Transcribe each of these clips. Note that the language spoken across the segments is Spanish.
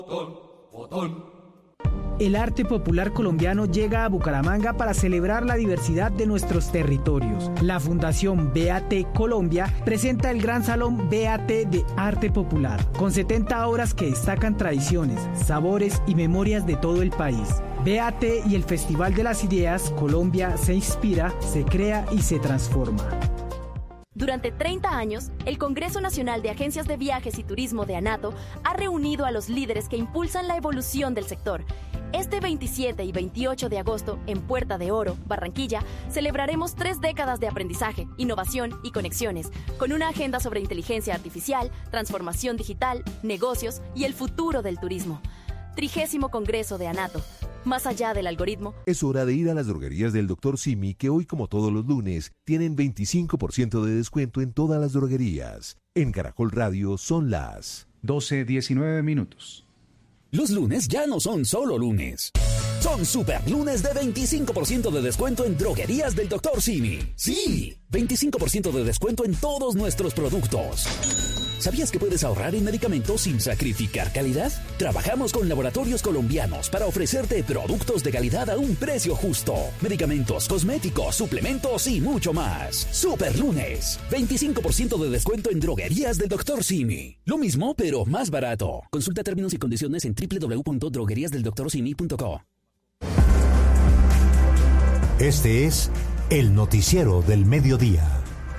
El arte popular colombiano llega a Bucaramanga para celebrar la diversidad de nuestros territorios. La Fundación BAT Colombia presenta el Gran Salón BAT de Arte Popular, con 70 obras que destacan tradiciones, sabores y memorias de todo el país. BAT y el Festival de las Ideas, Colombia se inspira, se crea y se transforma. Durante 30 años, el Congreso Nacional de Agencias de Viajes y Turismo de ANATO ha reunido a los líderes que impulsan la evolución del sector. Este 27 y 28 de agosto, en Puerta de Oro, Barranquilla, celebraremos 3 décadas de aprendizaje, innovación y conexiones, con una agenda sobre inteligencia artificial, transformación digital, negocios y el futuro del turismo. 30º Congreso de ANATO. Más allá del algoritmo. Es hora de ir a las droguerías del Dr. Simi, que hoy, como todos los lunes, tienen 25% de descuento en todas las droguerías. En Caracol Radio son las 12:19. Los lunes ya no son solo lunes. Son super lunes de 25% de descuento en droguerías del Dr. Simi. Sí, 25% de descuento en todos nuestros productos. ¿Sabías que puedes ahorrar en medicamentos sin sacrificar calidad? Trabajamos con laboratorios colombianos para ofrecerte productos de calidad a un precio justo. Medicamentos, cosméticos, suplementos y mucho más. Super lunes, 25% de descuento en droguerías del Dr. Simi. Lo mismo, pero más barato. Consulta términos y condiciones en www.drogueriasdeldoctorsimi.co. Este es el noticiero del mediodía.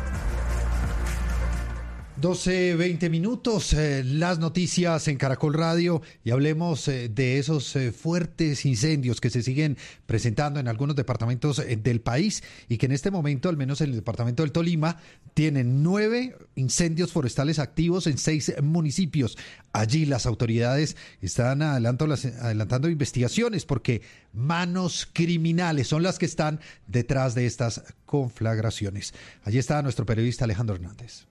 12:20, las noticias en Caracol Radio, y hablemos de esos fuertes incendios que se siguen presentando en algunos departamentos del país y que en este momento, al menos en el departamento del Tolima, tienen 9 incendios forestales activos en 6 municipios. Allí las autoridades están adelantando investigaciones porque manos criminales son las que están detrás de estas conflagraciones. Allí está nuestro periodista Alejandro Hernández.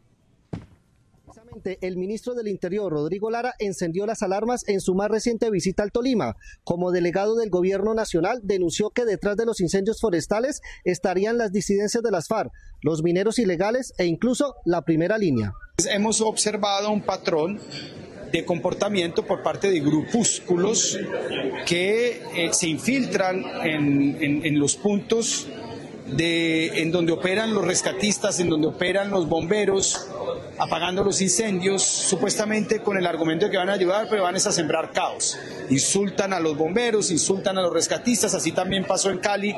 El ministro del Interior, Rodrigo Lara, encendió las alarmas en su más reciente visita al Tolima. Como delegado del Gobierno Nacional, denunció que detrás de los incendios forestales estarían las disidencias de las FARC, los mineros ilegales e incluso la primera línea. Hemos observado un patrón de comportamiento por parte de grupúsculos que se infiltran en los puntos en donde operan los rescatistas, en donde operan los bomberos, apagando los incendios, supuestamente con el argumento de que van a ayudar, pero van a sembrar caos. Insultan a los bomberos, insultan a los rescatistas, así también pasó en Cali,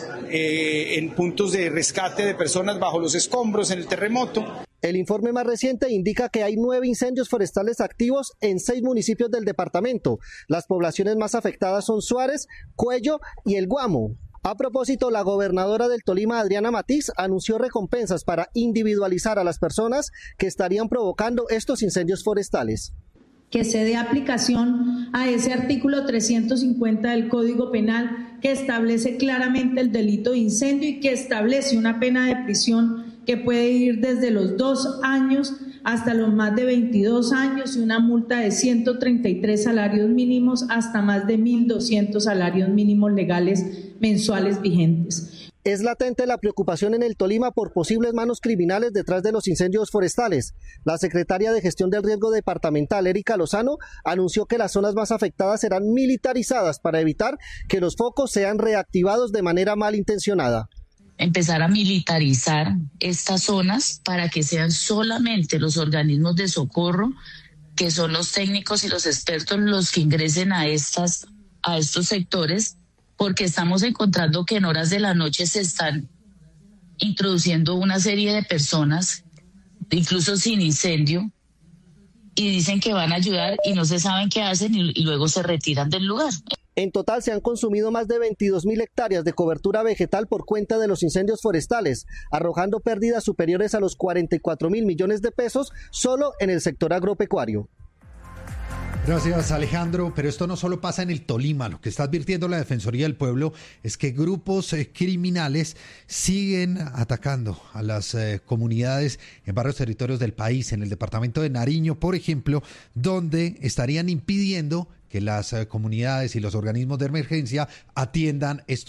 en puntos de rescate de personas bajo los escombros en el terremoto. El informe más reciente indica que hay 9 incendios forestales activos en 6 municipios del departamento. Las poblaciones más afectadas son Suárez, Cuello y El Guamo. A propósito, la gobernadora del Tolima, Adriana Matiz, anunció recompensas para individualizar a las personas que estarían provocando estos incendios forestales. Que se dé aplicación a ese artículo 350 del Código Penal que establece claramente el delito de incendio y que establece una pena de prisión que puede ir desde los 2 años hasta los más de 22 años y una multa de 133 salarios mínimos hasta más de 1.200 salarios mínimos legales mensuales vigentes. Es latente la preocupación en el Tolima por posibles manos criminales detrás de los incendios forestales. La secretaria de Gestión del Riesgo Departamental, Erika Lozano, anunció que las zonas más afectadas serán militarizadas para evitar que los focos sean reactivados de manera malintencionada. Empezar a militarizar estas zonas para que sean solamente los organismos de socorro, que son los técnicos y los expertos, los que ingresen a estos sectores, porque estamos encontrando que en horas de la noche se están introduciendo una serie de personas, incluso sin incendio, y dicen que van a ayudar y no se saben qué hacen y luego se retiran del lugar. En total se han consumido más de 22.000 hectáreas de cobertura vegetal por cuenta de los incendios forestales, arrojando pérdidas superiores a los 44.000 millones de pesos solo en el sector agropecuario. Gracias, Alejandro, pero esto no solo pasa en el Tolima. Lo que está advirtiendo la Defensoría del Pueblo es que grupos criminales siguen atacando a las comunidades en varios territorios del país, en el departamento de Nariño, por ejemplo, donde estarían impidiendo que las comunidades y los organismos de emergencia atiendan estos